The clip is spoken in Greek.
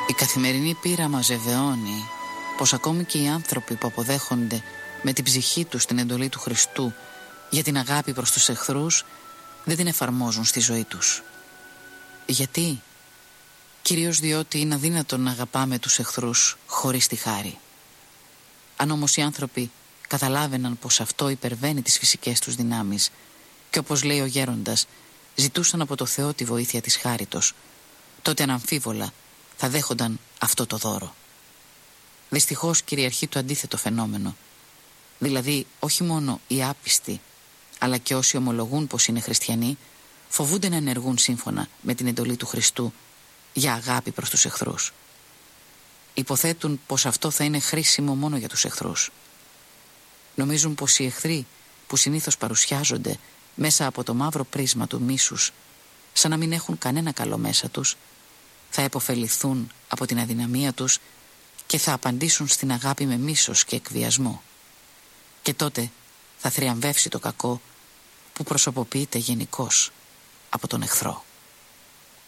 Η καθημερινή πείρα μας βεβαιώνει πως ακόμη και οι άνθρωποι που αποδέχονται με την ψυχή τους την εντολή του Χριστού για την αγάπη προς τους εχθρούς δεν την εφαρμόζουν στη ζωή τους. Γιατί? Κυρίως διότι είναι αδύνατο να αγαπάμε τους εχθρούς χωρίς τη χάρη. Αν όμως οι άνθρωποι καταλάβαιναν πως αυτό υπερβαίνει τις φυσικές τους δυνάμεις και όπως λέει ο γέροντας ζητούσαν από το Θεό τη βοήθεια της χάριτος, τότε αναμφίβολα θα δέχονταν αυτό το δώρο. Δυστυχώς κυριαρχεί το αντίθετο φαινόμενο. Δηλαδή όχι μόνο οι άπιστοι, αλλά και όσοι ομολογούν πως είναι χριστιανοί, φοβούνται να ενεργούν σύμφωνα με την εντολή του Χριστού για αγάπη προς τους εχθρούς. Υποθέτουν πως αυτό θα είναι χρήσιμο μόνο για τους εχθρούς. Νομίζουν πως οι εχθροί που συνήθως παρουσιάζονται μέσα από το μαύρο πρίσμα του μίσους, σαν να μην έχουν κανένα καλό μέσα τους, θα επωφεληθούν από την αδυναμία τους και θα απαντήσουν στην αγάπη με μίσος και εκβιασμό. Και τότε θα θριαμβεύσει το κακό που προσωποποιείται γενικώς από τον εχθρό.